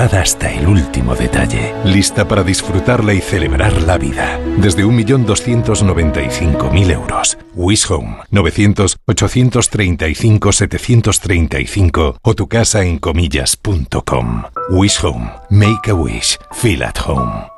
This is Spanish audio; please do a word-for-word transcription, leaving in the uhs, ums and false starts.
cuidada hasta el último detalle. Lista para disfrutarla y celebrar la vida. Desde un millón doscientos noventa y cinco mil euros. Wish Home. novecientos, ochocientos treinta y cinco, setecientos treinta y cinco o tu casa en comillas punto com. Wish Home. Make a wish. Feel at home.